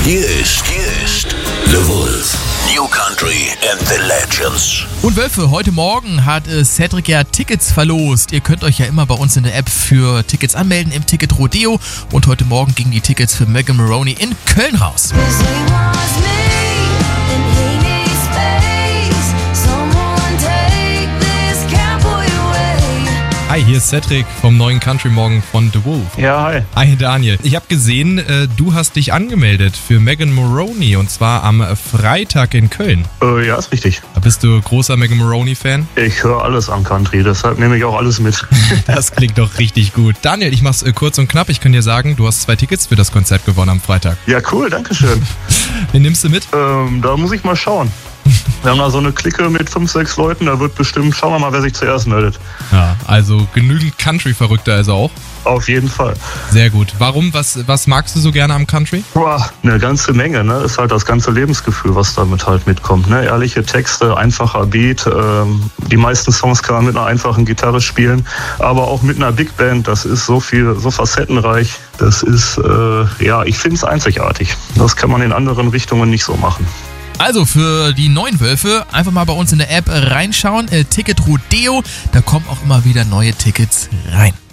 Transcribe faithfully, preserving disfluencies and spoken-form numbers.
Hier ist, hier ist The Wolf. New Country and the Legends. Und Wölfe, heute Morgen hat äh, Cedric ja Tickets verlost. Ihr könnt euch ja immer bei uns in der App für Tickets anmelden im Ticket Rodeo. Und heute Morgen gingen die Tickets für Megan Moroney in Köln raus. Hi, hier ist Cedric vom neuen Country Morgen von The Wolf. Ja, hi. Hi Daniel. Ich habe gesehen, äh, du hast dich angemeldet für Megan Moroney und zwar am Freitag in Köln. Äh, ja, ist richtig. Bist du großer Megan Moroney-Fan? Ich höre alles am Country, deshalb nehme ich auch alles mit. Das klingt doch richtig gut. Daniel, ich mach's äh, kurz und knapp. Ich kann dir sagen, du hast zwei Tickets für das Konzert gewonnen am Freitag. Ja, cool, danke schön. Wen nimmst du mit? ähm, da muss ich mal schauen. Wir haben da so eine Clique mit fünf, sechs Leuten, da wird bestimmt, schauen wir mal, wer sich zuerst meldet. Ja, also genügend Country-Verrückter also auch. Auf jeden Fall. Sehr gut. Warum? Was, was magst du so gerne am Country? Boah, eine ganze Menge, ne? Ist halt das ganze Lebensgefühl, was damit halt mitkommt, ne? Ehrliche Texte, einfacher Beat, ähm, die meisten Songs kann man mit einer einfachen Gitarre spielen, aber auch mit einer Big Band, das ist so viel, so facettenreich, das ist, äh, ja, ich finde es einzigartig. Das kann man in anderen Richtungen nicht so machen. Also für die neuen Wölfe einfach mal bei uns in der App reinschauen. Äh, Ticket Rodeo, da kommen auch immer wieder neue Tickets rein.